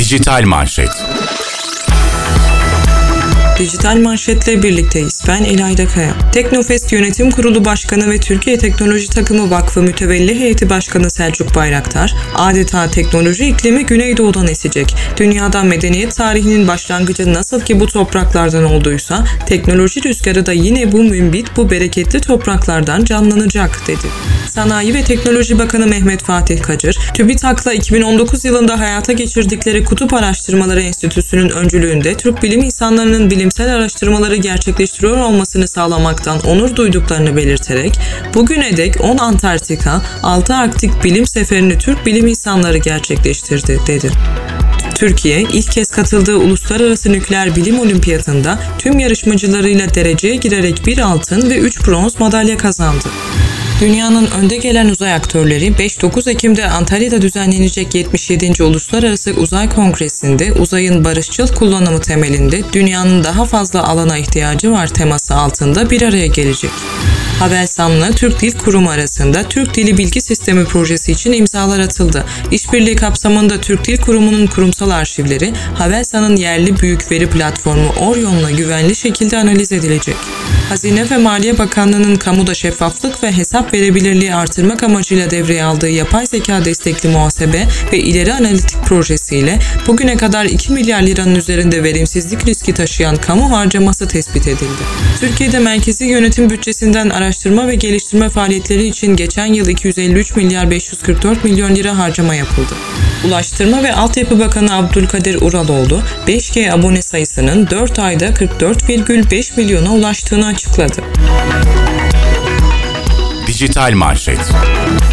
Dijital Manşet. Dijital Manşet'le birlikteyiz. Ben İlayda Kaya. Teknofest Yönetim Kurulu Başkanı ve Türkiye Teknoloji Takımı Vakfı Mütevelli Heyeti Başkanı Selçuk Bayraktar, adeta teknoloji iklimi Güneydoğu'dan esecek. Dünyada medeniyet tarihinin başlangıcı nasıl ki bu topraklardan olduysa, teknoloji rüzgarı da yine bu mümbit, bu bereketli topraklardan canlanacak, dedi. Sanayi ve Teknoloji Bakanı Mehmet Fatih Kacır, TÜBİTAK'la 2019 yılında hayata geçirdikleri Kutup Araştırmaları Enstitüsü'nün öncülüğünde Türk bilim insanlarının bilimsel araştırmaları gerçekleştiriyor olmasını sağlamaktan onur duyduklarını belirterek, bugüne dek 10 Antarktika, 6 Arktik bilim seferini Türk bilim insanları gerçekleştirdi, dedi. Türkiye, ilk kez katıldığı Uluslararası Nükleer Bilim Olimpiyatında tüm yarışmacılarıyla dereceye girerek 1 altın ve 3 bronz madalya kazandı. Dünyanın önde gelen uzay aktörleri 5-9 Ekim'de Antalya'da düzenlenecek 77. Uluslararası Uzay Kongresi'nde uzayın barışçıl kullanımı temelinde dünyanın daha fazla alana ihtiyacı var teması altında bir araya gelecek. Havelsan'la Türk Dil Kurumu arasında Türk Dili Bilgi Sistemi projesi için imzalar atıldı. İşbirliği kapsamında Türk Dil Kurumu'nun kurumsal arşivleri, Havelsan'ın yerli büyük veri platformu Orion'la güvenli şekilde analiz edilecek. Hazine ve Maliye Bakanlığı'nın kamuda şeffaflık ve hesap verebilirliği artırmak amacıyla devreye aldığı yapay zeka destekli muhasebe ve ileri analitik projesiyle bugüne kadar 2 milyar liranın üzerinde verimsizlik riski taşıyan kamu harcaması tespit edildi. Türkiye'de merkezi yönetim bütçesinden araştırma ve geliştirme faaliyetleri için geçen yıl 253 milyar 544 milyon lira harcama yapıldı. Ulaştırma ve Altyapı Bakanı Abdülkadir Uraloğlu, 5G abone sayısının 4 ayda 44,5 milyona ulaştığını açıkladı. Dijital Manşet.